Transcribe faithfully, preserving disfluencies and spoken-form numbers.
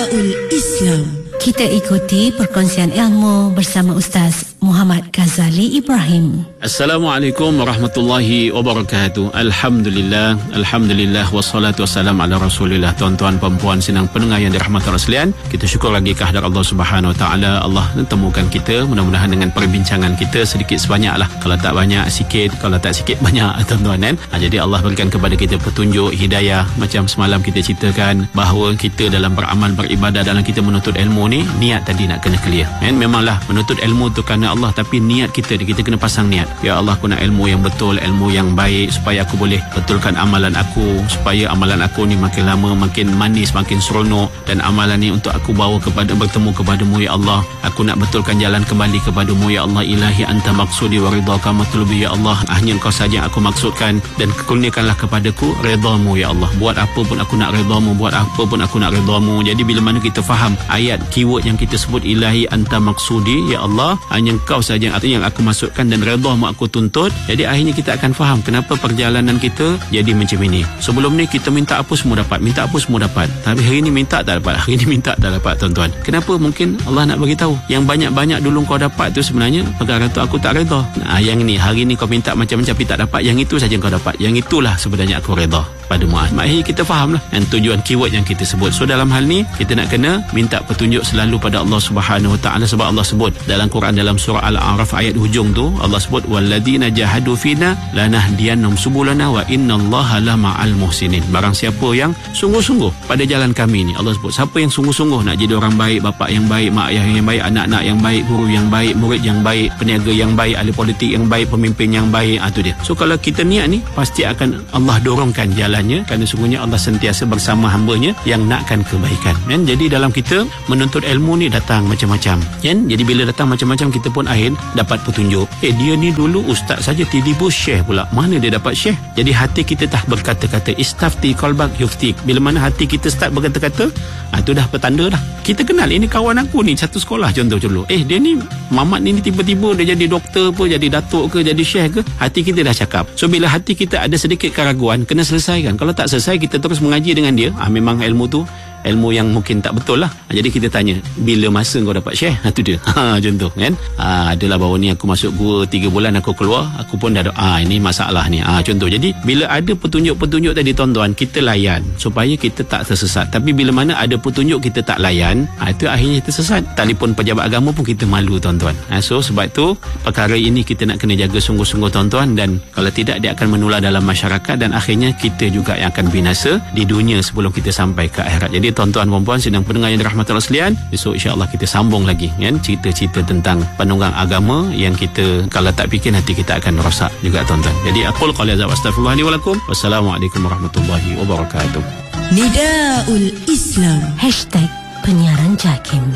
Nidaul Islam. Kita ikuti perkongsian ilmu bersama Ustaz Muhammad Ghazali Ibrahim. Assalamualaikum warahmatullahi wabarakatuh. Alhamdulillah, Alhamdulillah, wassalatu wassalamu ala rasulillah. Tuan-tuan, perempuan, senang pendengar yang dirahmati Allah sekalian, kita syukur lagi kehadrat Allah Subhanahu Wa Taala. Allah temukan kita, mudah-mudahan dengan perbincangan kita sedikit sebanyaklah. Kalau tak banyak sikit, kalau tak sikit banyak, tuan-tuan kan. Ha, jadi Allah berikan kepada kita petunjuk, hidayah. Macam semalam kita ceritakan bahawa kita dalam beramal, beribadah, dalam kita menuntut ilmu ni, niat tadi nak kena clear kan. Memanglah menuntut ilmu tu kerana Allah, tapi niat kita ni, kita kena pasang niat. Ya Allah, aku nak ilmu yang betul, ilmu yang baik, supaya aku boleh betulkan amalan aku, supaya amalan aku ni makin lama makin manis, makin seronok, dan amalan ni untuk aku bawa kepada, bertemu kepadamu ya Allah. Aku nak betulkan jalan kembali kepadamu ya Allah. Ilahi anta maksudi wa ridhaka matlubi ya Allah. Hanya Engkau saja yang aku maksudkan, dan kurniakanlah kepadaku redamu ya Allah. Buat apa pun aku nak redamu, buat apa pun aku nak redamu. Jadi bila mana kita faham ayat keyword yang kita sebut, ilahi anta maksudi ya Allah, hanya Engkau saja yang aku masukkan dan redamu aku tuntut, jadi akhirnya kita akan faham kenapa perjalanan kita jadi macam ini. Sebelum ni kita minta apa semua dapat, minta apa semua dapat, tapi hari ni minta tak dapat, hari ni minta tak dapat, tuan-tuan. Kenapa? Mungkin Allah nak bagi tahu yang banyak-banyak dulu kau dapat tu sebenarnya perkara tu aku tak reda. Nah, yang ni hari ni kau minta macam-macam tapi tak dapat, yang itu saja kau dapat, yang itulah sebenarnya aku reda pada mu'ah. Maksudnya kita faham lah yang tujuan keyword yang kita sebut. So dalam hal ni kita nak kena minta petunjuk selalu pada Allah Subhanahu Wa Taala, sebab Allah sebut dalam Quran, dalam surah Al-A'raf ayat hujung tu, Allah sebut walladzina jahadu fina lanahdiyannahum subulana wa innallaha lama'al muhsinin. Barang siapa yang sungguh-sungguh pada jalan kami ni, Allah sebut siapa yang sungguh-sungguh nak jadi orang baik, bapa yang baik, mak ayah yang baik, anak-anak yang baik, guru yang baik, murid yang baik, peniaga yang baik, ahli politik yang baik, pemimpin yang baik, ah, tu dia. So kalau kita niat ni, pasti akan Allah dorongkan jalannya, kerana sungguhnya Allah sentiasa bersama hamba-Nya yang nakkan kebaikan kan. Jadi dalam kita menuntut ilmu ni datang macam-macam kan. Jadi bila datang macam-macam, kita pun akhir dapat petunjuk. Eh, dia ni dulu ustaz saja, tiba-tiba syekh pula. Mana dia dapat syekh? Jadi hati kita tak berkata-kata, istafti qalbak yuftik. Bila mana hati kita start berkata-kata, ah, itu dah petanda dah. Kita kenal, ini kawan aku ni satu sekolah contoh dulu. Eh, dia ni Mamat ni tiba-tiba dia jadi doktor apa, jadi datuk ke, jadi syekh ke, hati kita dah cakap. So bila hati kita ada sedikit keraguan, kena selesaikan. Kalau tak selesai, kita terus mengaji dengan dia, ah, memang ilmu tu ilmu yang mungkin tak betul lah. Jadi kita tanya, bila masa kau dapat syekh? Ha, tu dia. Ha, contoh kan. Ha, adalah baru ni aku masuk gua tiga bulan aku keluar, aku pun dah ada, ah, ini masalah ni. Ha, contoh. Jadi bila ada petunjuk-petunjuk tadi, tuan-tuan, kita layan supaya kita tak tersesat. Tapi bila mana ada petunjuk kita tak layan, ha, itu akhirnya kita sesat. Telefon pejabat agama pun kita malu, tuan-tuan. Ha, so sebab tu perkara ini kita nak kena jaga sungguh-sungguh, tuan-tuan, dan kalau tidak dia akan menular dalam masyarakat, dan akhirnya kita juga yang akan binasa di dunia sebelum kita sampai ke akhirat. Jadi tuan-tuan, perempuan, sedang pendengar yang dirahmati Allah sekalian, besok insya-Allah kita sambung lagi kan, cerita-cerita tentang penunggang agama yang kita kalau tak fikir nanti kita akan rosak juga, tuan-tuan. Jadi aqul qali hadza wa astaghfirullah li wa lakum. Wassalamualaikum warahmatullahi wabarakatuh. Nidaul Islam. Hashtag penyiaran Jakim.